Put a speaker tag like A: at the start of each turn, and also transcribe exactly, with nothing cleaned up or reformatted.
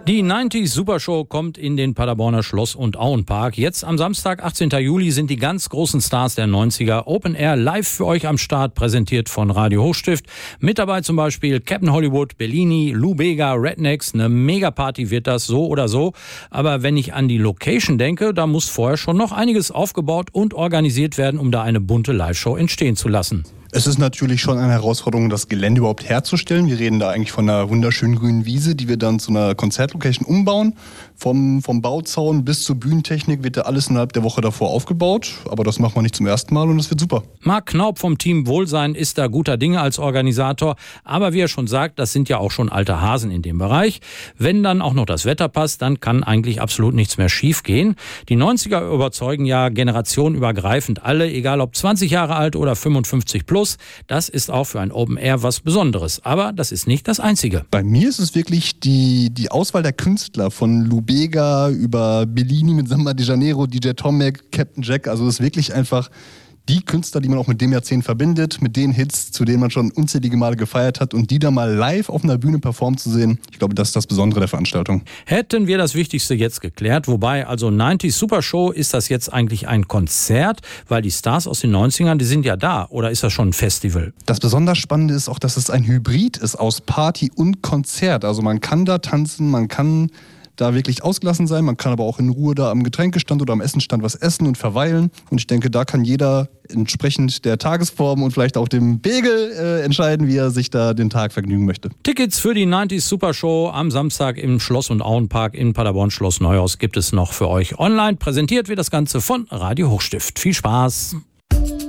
A: Die neunziger Super Show kommt in den Paderborner Schloss- und Auenpark. Jetzt am Samstag, achtzehnten Juli, sind die ganz großen Stars der neunziger Open Air live für euch am Start, präsentiert von Radio Hochstift. Mit dabei zum Beispiel Captain Hollywood, Bellini, Lou Bega, Rednecks. Eine Megaparty wird das, so oder so. Aber wenn ich an die Location denke, da muss vorher schon noch einiges aufgebaut und organisiert werden, um da eine bunte Live-Show entstehen zu lassen.
B: Es ist natürlich schon eine Herausforderung, das Gelände überhaupt herzustellen. Wir reden da eigentlich von einer wunderschönen grünen Wiese, die wir dann zu einer Konzertlocation umbauen. Vom, vom Bauzaun bis zur Bühnentechnik wird da alles innerhalb der Woche davor aufgebaut. Aber das machen wir nicht zum ersten Mal und es wird super.
A: Marc Knaub vom Team Wohlsein ist da guter Dinge als Organisator. Aber wie er schon sagt, das sind ja auch schon alte Hasen in dem Bereich. Wenn dann auch noch das Wetter passt, dann kann eigentlich absolut nichts mehr schief gehen. Die neunziger überzeugen ja generationenübergreifend alle, egal ob zwanzig Jahre alt oder fünfundfünfzig plus. Das ist auch für ein Open Air was Besonderes. Aber das ist nicht das Einzige.
B: Bei mir ist es wirklich die, die Auswahl der Künstler, von Lou Bega über Bellini mit Samba de Janeiro, D J Tomek, Captain Jack. Also es ist wirklich einfach die Künstler, die man auch mit dem Jahrzehnt verbindet, mit den Hits, zu denen man schon unzählige Male gefeiert hat, und die da mal live auf einer Bühne performen zu sehen, ich glaube, das ist das Besondere der Veranstaltung.
A: Hätten wir das Wichtigste jetzt geklärt, wobei also neunziger Super Show, ist das jetzt eigentlich ein Konzert, weil die Stars aus den neunzigern, die sind ja da, oder ist das schon ein Festival?
B: Das besonders Spannende ist auch, dass es ein Hybrid ist aus Party und Konzert. Also man kann da tanzen, man kann da wirklich ausgelassen sein, man kann aber auch in Ruhe da am Getränkestand oder am Essenstand was essen und verweilen, und ich denke, da kann jeder entsprechend der Tagesform und vielleicht auch dem Pegel äh, entscheiden, wie er sich da den Tag vergnügen möchte.
A: Tickets für die neunziger Super Show am Samstag im Schloss- und Auenpark in Paderborn Schloss Neuhaus gibt es noch für euch online. Präsentiert wird das Ganze von Radio Hochstift. Viel Spaß!